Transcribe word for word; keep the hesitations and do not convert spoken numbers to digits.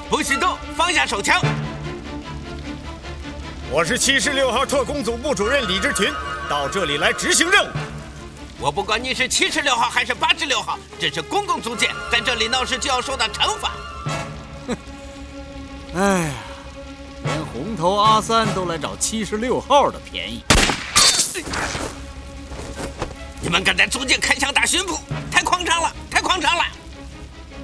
不许动，放下手枪。 我是七十六号特工组部主任李志群，到这里来执行任务。 我不管你是七十六号还是八十六号，这是公共租界，在这里闹事就要受到惩罚。 哼，哎呀，连红头阿三都来找七十六号的便宜。 你们敢在租界开枪打巡捕，太慌张了，太慌张了！